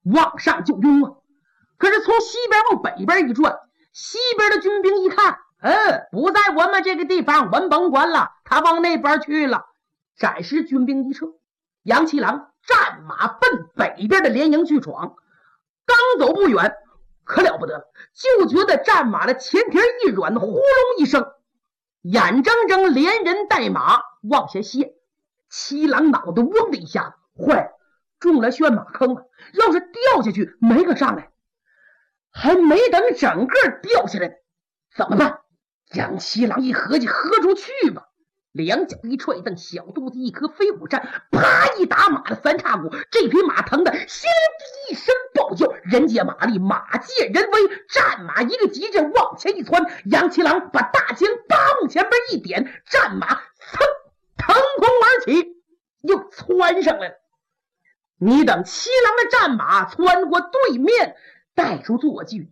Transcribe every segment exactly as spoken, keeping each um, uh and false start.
往上就拥啊。可是从西边往北边一转，西边的军兵一看，呃，不在我们这个地方，我们甭管了，他往那边去了。暂时军兵一撤，杨七郎战马奔北边的连营去闯。刚走不远，可了不得了，就觉得战马的前蹄一软，呼隆一声，眼睁睁连人带马往下陷。七郎脑袋嗡的一下子，坏了，中了旋马坑啊！要是掉下去没个上来。还没等整个掉下来，怎么办？杨七郎一合计，合出去吧，两脚一踹，蹬小肚子一颗飞虎扇，啪一打马的三叉骨，这匹马疼的心一声暴叫，人借马力，马借人威，战马一个急阵往前一窜，杨七郎把大枪叭往前边一点，战马噌腾空而起，又窜上来了。你等七郎的战马窜过对面，带出坐骑，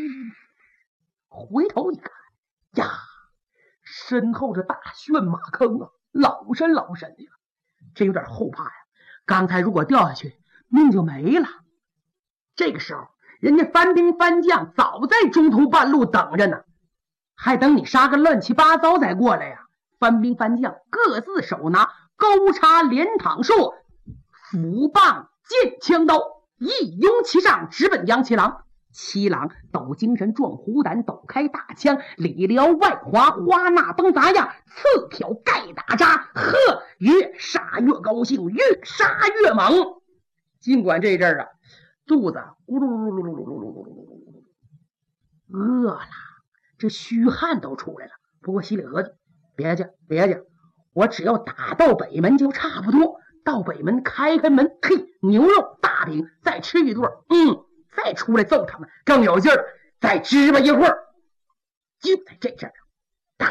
回头一看呀，身后这大旋马坑啊，老深老深的了，这有点后怕呀。刚才如果掉下去，命就没了。这个时候，人家番兵番将早在中途半路等着呢，还等你杀个乱七八糟再过来呀。番兵番将各自手拿钩叉连躺槊、斧棒剑枪刀，一拥其上，直奔杨七郎。七郎抖精神壮虎胆，抖开大枪，里撩外滑，花那崩杂样，刺挑盖打扎，呵，越杀越高兴，越杀越猛。尽管这阵儿啊，肚子咕噜噜噜噜噜噜噜噜噜饿了，这虚汗都出来了。不过心里合计，别介别介，我只要打到北门就差不多。到北门开开门，嘿，牛肉大饼再吃一顿，嗯，再出来揍他们更有劲儿，再支吧一会儿。就在这阵儿，到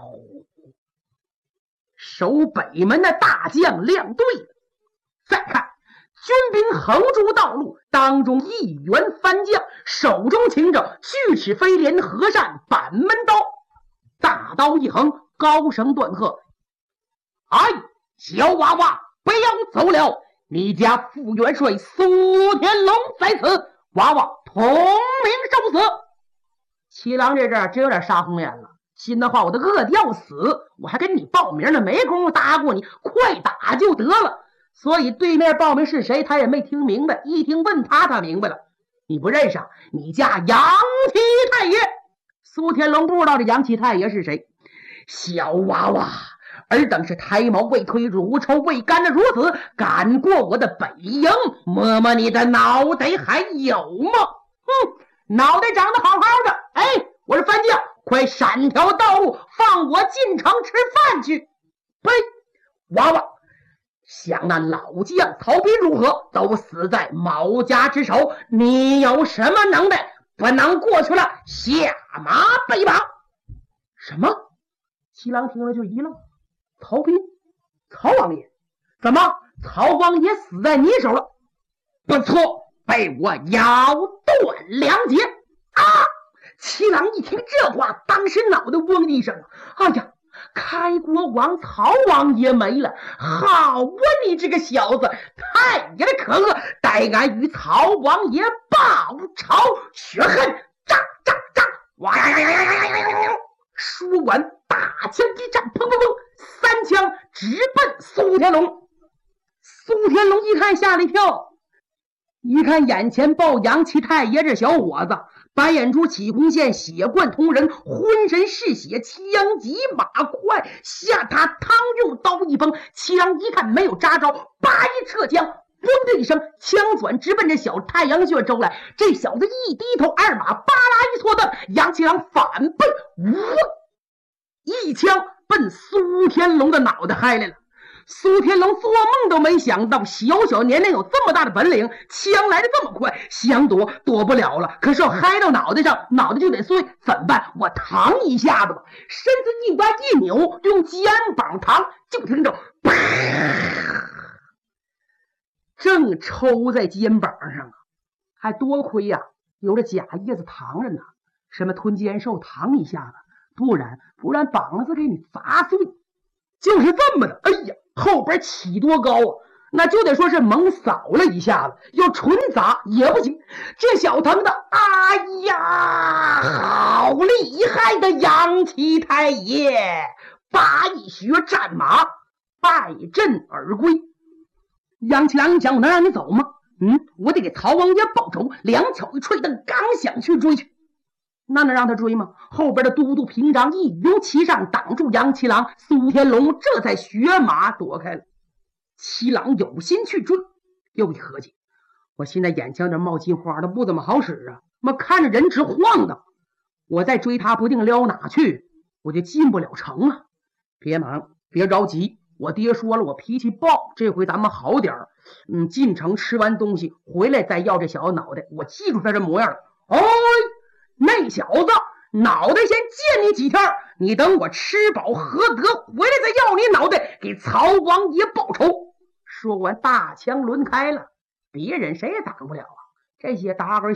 守北门的大将亮队了。再看军兵横住道路，当中一员番将手中擎着锯齿飞镰和善板门刀，大刀一横，高声断喝：哎，小娃娃，不要走了！你家副元帅苏天龙在此，娃娃同名受死。七郎这阵真有点杀红眼了，心的话我都饿得要死，我还跟你报名呢，没工夫搭过你，快打就得了。所以对面报名是谁他也没听明白，一听问他他明白了，你不认识啊？你家杨七太爷。苏天龙不知道这杨七太爷是谁。小娃娃，尔等是胎毛未退，乳臭未干的如此，赶过我的北营，摸摸你的脑袋还有吗？哼，脑袋长得好好的，哎，我是番将，快闪条道路，放我进城吃饭去。呸！娃娃，想那老将曹彬如何，都死在毛家之手，你有什么能耐，不能过去了，下马被绑。什么？七郎听了就一愣，曹彬，曹王爷，怎么曹王爷死在你手了？不错，被我咬断两截啊！七郎一听这话，当时脑袋嗡的一声，哎呀，开国王曹王爷没了！好啊，你这个小子，太爷的可恶，待俺与曹王爷报仇雪恨！炸炸炸！哇呀呀呀呀呀呀呀！说完，大枪一战，砰砰砰，三枪直奔苏天龙。苏天龙一看吓了一跳，一看眼前抱杨七太爷这小伙子，白眼珠起红线，血贯通人，浑身是血，枪急马快，下他汤用刀一崩。七郎一看没有扎着，叭一撤枪，砰的一声，枪转直奔这小太阳穴周来。这小子一低头，二马巴拉一错蹬，杨七郎反背，呜，一枪奔苏天龙的脑袋嗨来了。苏天龙做梦都没想到，小小年龄有这么大的本领，枪来的这么快，想躲躲不了了。可是要嗨到脑袋上，脑袋就得碎，怎么办？我扛一下子吧。身子一弯一扭，用肩膀扛，就听着啪，正抽在肩膀上啊！还多亏呀、啊，有这假叶子扛着呢，什么吞肩兽扛一下子，不然不然膀子给你砸碎。就是这么的，哎呀，后边起多高啊！ 那就得说是猛扫了一下子，要纯砸也不行。这小腾的，哎呀，好厉害的杨七太爷！拔一学战马，败阵而归。杨七郎一想，我能让你走吗？嗯，我得给曹王爷报仇。两脚一踹蹬，刚想去追去，那能让他追吗？后边的都督平章一拥其上，挡住杨七郎。苏天龙这才学马躲开了。七郎有心去追，又一合计，我现在眼前这冒金花的不怎么好使啊，我看着人直晃荡，我再追他不定撩哪去，我就进不了城啊。别忙，别着急，我爹说了，我脾气暴，这回咱们好点儿。嗯，进城吃完东西回来再要这小子脑袋，我记住他这模样了。哦，那小子脑袋先见你几天，你等我吃饱喝得回来再要你脑袋，给曹王爷报仇。说完大枪抡开了，别人谁也挡不了啊，这些大个